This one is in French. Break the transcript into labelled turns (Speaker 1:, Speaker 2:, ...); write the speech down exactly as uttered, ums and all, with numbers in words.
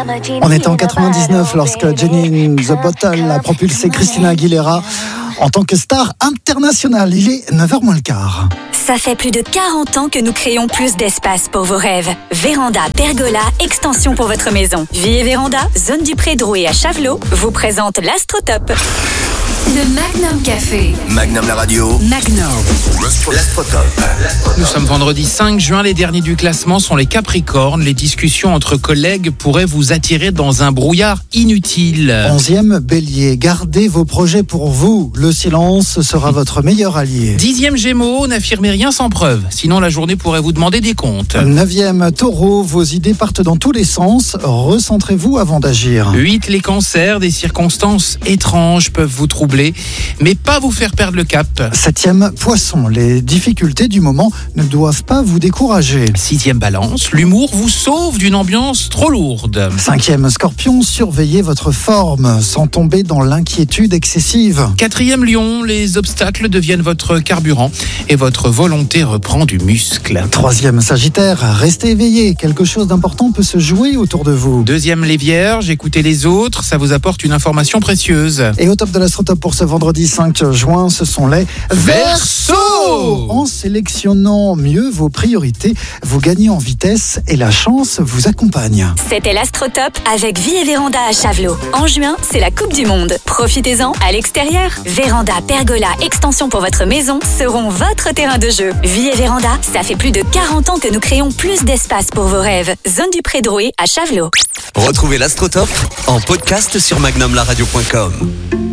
Speaker 1: On était en quatre-vingt-dix-neuf lorsque Jenny in the Bottle a propulsé Christina Aguilera en tant que star internationale. Il est neuf heures moins le quart.
Speaker 2: Ça fait plus de quarante ans que nous créons plus d'espace pour vos rêves. Véranda, pergola, extension pour votre maison. Vie et Véranda, zone du Pré-Drouet à Chavelot, vous présente l'Astrotop. Le Magnum Café.
Speaker 3: Magnum la radio.
Speaker 2: Magnum.
Speaker 3: L'Astrotop.
Speaker 4: Nous sommes vendredi cinq juin, les derniers du classement sont les Capricornes. Les discussions entre collègues pourraient vous attirer dans un brouillard inutile.
Speaker 1: Onzième Bélier, gardez vos projets pour vous. Le silence sera votre meilleur allié.
Speaker 4: Dixième Gémeaux, n'affirmez rien sans preuve, sinon la journée pourrait vous demander des comptes.
Speaker 1: Neuvième Taureau, vos idées partent dans tous les sens. Recentrez-vous avant d'agir.
Speaker 4: huit Les Cancers, des circonstances étranges peuvent vous troubler, mais pas vous faire perdre le cap.
Speaker 1: Septième Poisson, les difficultés du moment ne doivent pas vous décourager.
Speaker 4: Sixième Balance, l'humour vous sauve d'une ambiance trop lourde.
Speaker 1: Cinquième Scorpion, surveillez votre forme sans tomber dans l'inquiétude excessive.
Speaker 4: Quatrième Lion, les obstacles deviennent votre carburant et votre volonté reprend du muscle.
Speaker 1: Troisième Sagittaire, restez éveillé, quelque chose d'important peut se jouer autour de vous.
Speaker 4: Deuxième les Vierges, écoutez les autres, ça vous apporte une information précieuse.
Speaker 1: Et au top de l'Astrotop pour ce vendredi cinq juin, ce sont les
Speaker 4: Verseaux.
Speaker 1: En sélectionnant mieux vos priorités, vous gagnez en vitesse et la chance vous accompagne.
Speaker 2: C'était l'Astrotop avec Vie et Véranda à Chavelot. En juin, c'est la Coupe du Monde. Profitez-en à l'extérieur. Véranda, pergola, extension pour votre maison seront votre terrain de jeu. Vie et Véranda, ça fait plus de quarante ans que nous créons plus d'espace pour vos rêves. Zone du Pré-Drouet à Chavelot.
Speaker 3: Retrouvez l'Astrotop en podcast sur magnum la radio point com.